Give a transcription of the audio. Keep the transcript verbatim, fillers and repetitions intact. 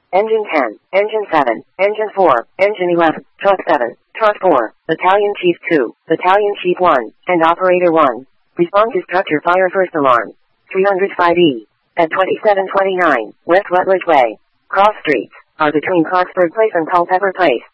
Engine ten, Engine seven, Engine four, Engine eleven, Truck seven, Truck four, Battalion Chief two, Battalion Chief one, and Operator one. Respond to structure fire first alarm. three oh five E. At twenty-seven twenty-nine, West Rutledge Way. Cross streets are between Clarksburg Place and Culpeper Place.